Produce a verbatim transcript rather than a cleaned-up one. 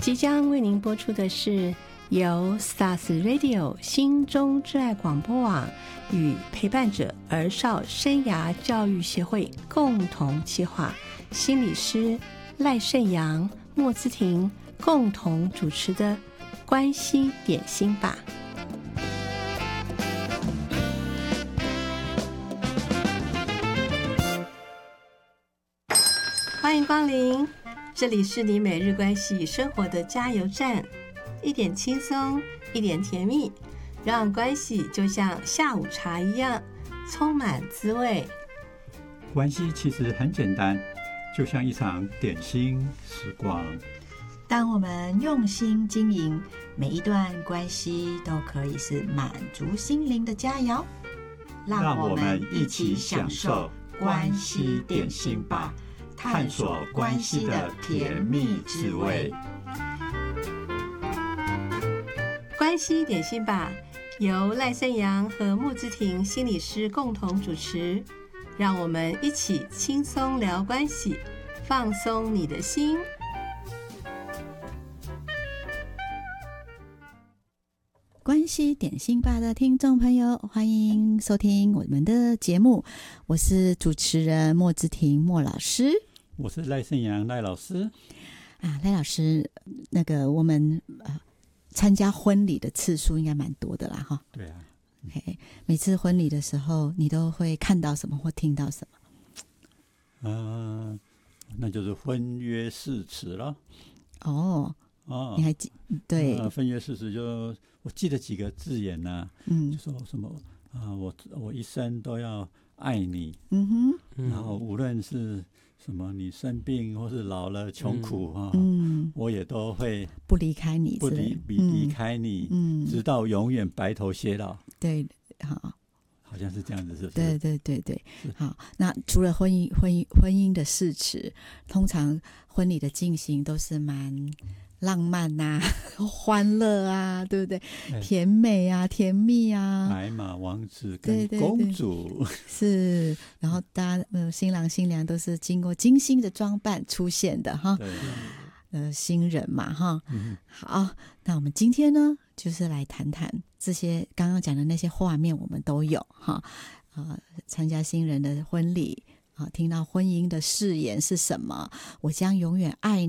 即将为您播出的是由 Stars Radio 心中之爱广播网与陪伴者儿少生涯教育协会共同企划，心理师赖胜阳、莫姿婷共同主持的关系点心吧。欢迎光临，这里是你每日关系生活的加油站，一点轻松，一点甜蜜，让关系就像下午茶一样充满滋味。 关系其实很简单，就像一场点心时光。 当我们用心经营，每一段关系都可以是满足心灵的佳肴。 让我们一起享受关系点心吧，探索关系的甜蜜滋味。 关系点心吧，由赖胜阳和莫姿婷心理师共同主持，让我们一起轻松聊关系，放松你的心。 关系点心吧的听众朋友，欢迎收听我们的节目，我是主持人莫姿婷莫老师。 我是赖胜阳赖老师。 啊，赖老师，那个我们呃参加婚礼的次数应该蛮多的啦，哈。 对啊。 Okay, 每次婚礼的时候，你都会看到什么或听到什么？ 呃，那就是婚约誓词了。 哦。 哦， 你还记对？ 呃，婚约誓词就我记得几个字眼呐、啊，嗯，就说什么啊、呃，我我一生都要爱你，嗯哼，然后无论是什么你生病或是老了穷苦啊，嗯，我也都会不离开你， 不离离离开你，嗯，直到永远白头偕老。 对，好， 好像是这样子，是不是？ 对对对对，好。那除了婚姻婚姻婚姻的誓词，通常婚礼的进行都是蛮浪漫啊，欢乐啊，对不对？甜美啊，甜蜜啊， 白马王子跟公主， 对对对是，然后大家、呃、新郎新娘都是经过精心的装扮出现的哈，呃，新人嘛哈、嗯。好，那我们今天呢，就是来谈谈这些刚刚讲的那些画面，我们都有哈，呃，参加新人的婚礼啊，听到婚姻的誓言是什么？我将永远爱你。